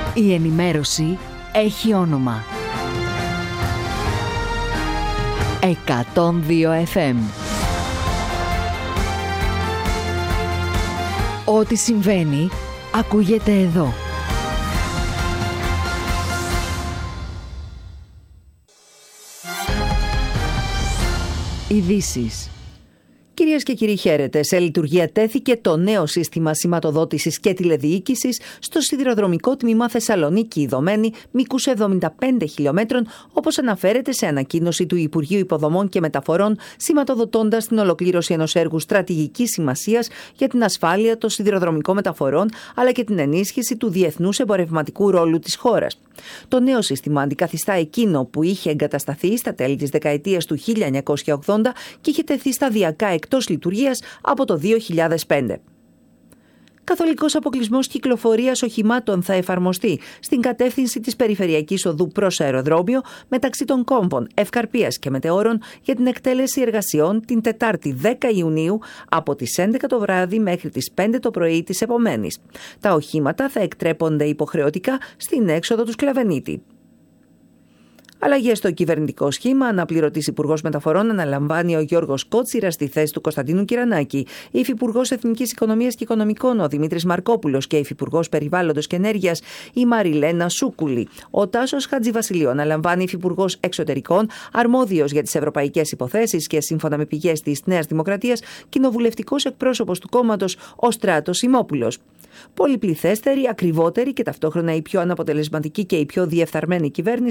Η ενημέρωση έχει όνομα. 102 FM. Ό,τι συμβαίνει, ακούγεται εδώ. Ειδήσεις. Κυρίες και κύριοι, χαίρετε. Σε λειτουργία τέθηκε το νέο σύστημα σηματοδότησης και τηλεδιοίκησης στο σιδηροδρομικό τμήμα Θεσσαλονίκη Ιδωμένη, μήκους 75 χιλιόμετρων, όπως αναφέρεται σε ανακοίνωση του Υπουργείου Υποδομών και Μεταφορών, σηματοδοτώντας την ολοκλήρωση ενός έργου στρατηγικής σημασίας για την ασφάλεια των σιδηροδρομικών μεταφορών, αλλά και την ενίσχυση του διεθνούς εμπορευματικού ρόλου της χώρας. Το νέο σύστημα αντικαθιστά εκείνο που είχε εγκατασταθεί στα τέλη της δεκαετίας του 1980 και είχε τεθεί σταδιακά εκτός λειτουργίας από το 2005. Καθολικός αποκλεισμός κυκλοφορίας οχημάτων θα εφαρμοστεί στην κατεύθυνση της περιφερειακής οδού προς αεροδρόμιο μεταξύ των κόμβων Ευκαρπίας και Μετεώρων για την εκτέλεση εργασιών την Τετάρτη 10 Ιουνίου από τις 11 το βράδυ μέχρι τις 5 το πρωί της επομένης. Τα οχήματα θα εκτρέπονται υποχρεωτικά στην έξοδο του Σκλαβενίτη. Αλλαγές στο κυβερνητικό σχήμα. Αναπληρωτής Υπουργός Μεταφορών αναλαμβάνει ο Γιώργος Κότσιρας στη θέση του Κωνσταντίνου Κυρανάκη. Η Υφυπουργός Εθνικής Οικονομίας και Οικονομικών ο Δημήτρης Μαρκόπουλος και η Υφυπουργός Περιβάλλοντος και Ενέργειας η Μαριλένα Σούκουλη. Ο Τάσος Χατζηβασιλείου αναλαμβάνει Υφυπουργός Εξωτερικών, αρμόδιος για τις ευρωπαϊκές υποθέσεις και σύμφωνα με πηγές της Νέας Δημοκρατίας, κοινοβουλευτικός εκπρόσωπος του κόμματος ο Στράτος Σιμόπουλος. Πολυπληθέστερη, ακριβότερη και ταυτόχρονα η πιο αναποτελεσματική και η πιο διεφθαρμένη κυβέρνηση